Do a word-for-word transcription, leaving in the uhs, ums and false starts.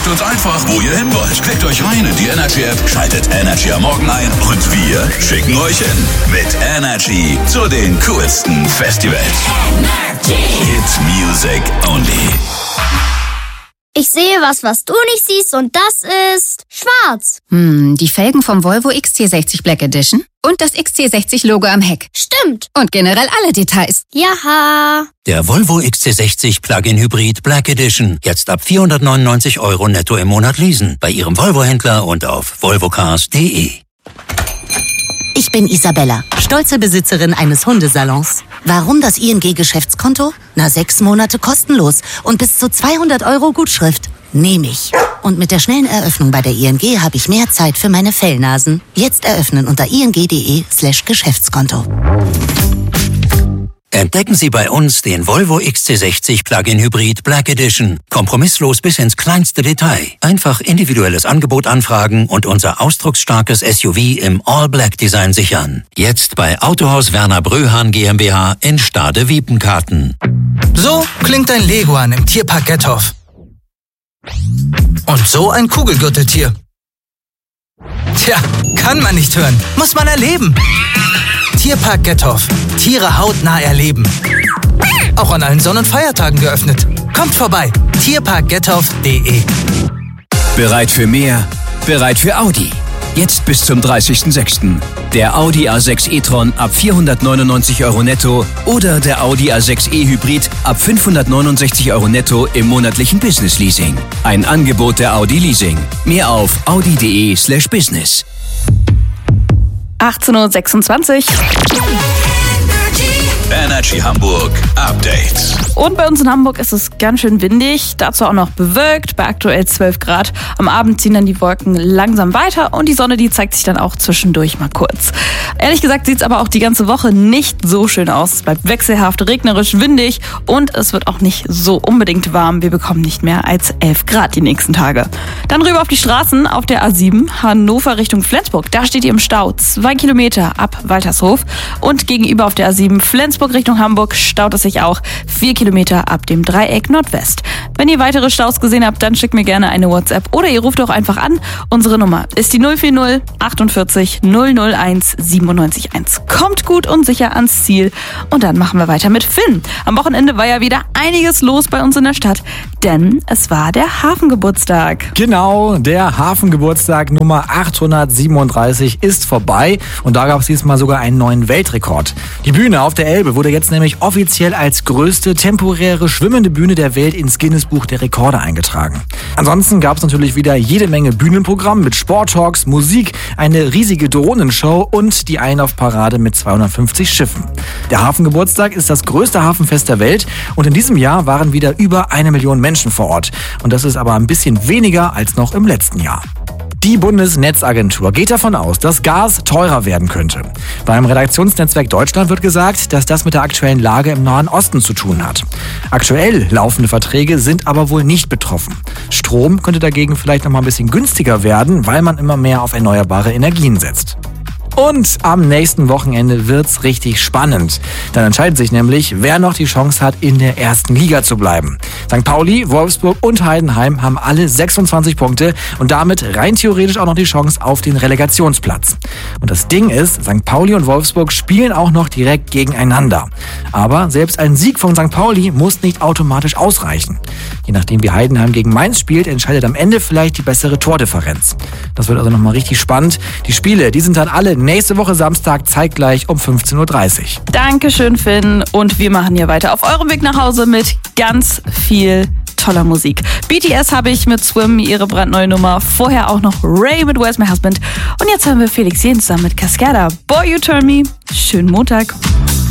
Sagt uns einfach, wo ihr hin wollt. Klickt euch rein in die Energy-App, schaltet Energy am Morgen ein und wir schicken euch hin. Mit Energy zu den coolsten Festivals. Energy. Hit Music Only. Ich sehe was, was du nicht siehst, und das ist schwarz. Hm, die Felgen vom Volvo X C sechzig Black Edition und das X C sechzig Logo am Heck. Stimmt. Und generell alle Details. Jaha. Der Volvo X C sechzig Plug-in Hybrid Black Edition. Jetzt ab vierhundertneunundneunzig Euro netto im Monat leasen. Bei Ihrem Volvo-Händler und auf volvocars punkt de. Ich bin Isabella, stolze Besitzerin eines Hundesalons. Warum das I N G-Geschäftskonto? Na, sechs Monate kostenlos und bis zu zweihundert Euro Gutschrift. Nehme ich. Und mit der schnellen Eröffnung bei der I N G habe ich mehr Zeit für meine Fellnasen. Jetzt eröffnen unter ing.de slash Geschäftskonto. Entdecken Sie bei uns den Volvo X C sechzig Plug-in Hybrid Black Edition. Kompromisslos bis ins kleinste Detail. Einfach individuelles Angebot anfragen und unser ausdrucksstarkes S U V im All-Black-Design sichern. Jetzt bei Autohaus Werner Bröhan GmbH in Stade-Wiepenkarten. So klingt ein Leguan im Tierpark Gethoff. Und so ein Kugelgürteltier. Tja, kann man nicht hören, muss man erleben. Tierpark Gethoff. Tiere hautnah erleben. Auch an allen Sonn- und Feiertagen geöffnet. Kommt vorbei. tierpark gethoff punkt de. Bereit für mehr? Bereit für Audi. Jetzt bis zum dreißigsten sechsten Der Audi A sechs e-tron ab vierhundertneunundneunzig Euro netto oder der Audi A sechs e Hybrid ab fünfhundertneunundsechzig Euro netto im monatlichen Business Leasing. Ein Angebot der Audi Leasing. Mehr auf audi punkt de slash business. achtzehn Uhr sechsundzwanzig. Energy Hamburg Update. Und bei uns in Hamburg ist es ganz schön windig, dazu auch noch bewölkt, bei aktuell zwölf Grad. Am Abend ziehen dann die Wolken langsam weiter und die Sonne, die zeigt sich dann auch zwischendurch mal kurz. Ehrlich gesagt sieht es aber auch die ganze Woche nicht so schön aus. Es bleibt wechselhaft, regnerisch, windig und es wird auch nicht so unbedingt warm. Wir bekommen nicht mehr als elf Grad die nächsten Tage. Dann rüber auf die Straßen auf der A sieben, Hannover Richtung Flensburg. Da steht ihr im Stau, zwei Kilometer ab Waltershof. Und gegenüber auf der A sieben Flensburg Richtung Hamburg staut es sich auch vier Kilometer ab dem Dreieck Nordwest. Wenn ihr weitere Staus gesehen habt, dann schickt mir gerne eine WhatsApp oder ihr ruft auch einfach an. Unsere Nummer ist die null vier null achtundvierzig null null eins siebenundneunzig eins. Kommt gut und sicher ans Ziel. Und dann machen wir weiter mit Finn. Am Wochenende war ja wieder einiges los bei uns in der Stadt, denn es war der Hafengeburtstag. Genau, der Hafengeburtstag Nummer achthundertsiebenunddreißig ist vorbei und da gab es diesmal sogar einen neuen Weltrekord. Die Bühne auf der Elbe wurde jetzt nämlich offiziell als größte temporäre schwimmende Bühne der Welt ins Guinness-Buch der Rekorde eingetragen. Ansonsten gab es natürlich wieder jede Menge Bühnenprogramm mit Sporttalks, Musik, eine riesige Drohnenshow und die Einlaufparade mit zweihundertfünfzig Schiffen. Der Hafengeburtstag ist das größte Hafenfest der Welt und in diesem Jahr waren wieder über eine Million Menschen vor Ort. Und das ist aber ein bisschen weniger als noch im letzten Jahr. Die Bundesnetzagentur geht davon aus, dass Gas teurer werden könnte. Beim Redaktionsnetzwerk Deutschland wird gesagt, dass das mit der aktuellen Lage im Nahen Osten zu tun hat. Aktuell laufende Verträge sind aber wohl nicht betroffen. Strom könnte dagegen vielleicht noch mal ein bisschen günstiger werden, weil man immer mehr auf erneuerbare Energien setzt. Und am nächsten Wochenende wird's richtig spannend. Dann entscheidet sich nämlich, wer noch die Chance hat, in der ersten Liga zu bleiben. Sankt Pauli, Wolfsburg und Heidenheim haben alle sechsundzwanzig Punkte und damit rein theoretisch auch noch die Chance auf den Relegationsplatz. Und das Ding ist, Sankt Pauli und Wolfsburg spielen auch noch direkt gegeneinander. Aber selbst ein Sieg von Sankt Pauli muss nicht automatisch ausreichen. Je nachdem, wie Heidenheim gegen Mainz spielt, entscheidet am Ende vielleicht die bessere Tordifferenz. Das wird also nochmal richtig spannend. Die Spiele, die sind dann alle nächste Woche Samstag zeitgleich um fünfzehn Uhr dreißig. Dankeschön, Finn. Und wir machen hier weiter auf eurem Weg nach Hause mit ganz viel toller Musik. B T S habe ich mit Swim, ihre brandneue Nummer. Vorher auch noch Ray mit Where's My Husband. Und jetzt haben wir Felix Jähn zusammen mit Cascada. Boy, You Turn Me. Schönen Montag.